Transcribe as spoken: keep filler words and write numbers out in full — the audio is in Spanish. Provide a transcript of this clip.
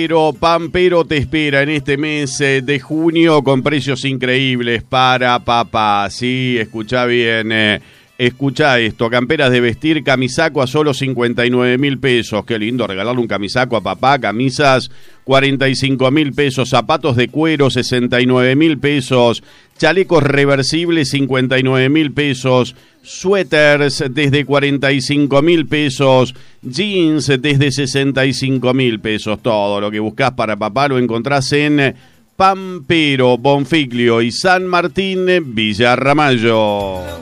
Pero Pampero te espera en este mes de junio con precios increíbles para papá. Sí, escuchá bien, eh, escuchá esto. Camperas de vestir, camisaco a solo cincuenta y nueve mil pesos. Qué lindo regalarle un camisaco a papá. Camisas cuarenta y cinco mil pesos. Zapatos de cuero sesenta y nueve mil pesos. Chalecos reversibles cincuenta y nueve mil pesos. Suéteres desde cuarenta y cinco mil pesos, jeans desde sesenta y cinco mil pesos. Todo lo que buscas para papá lo encontrás en Pampero, Bonfiglio y San Martín, Villa Ramallo.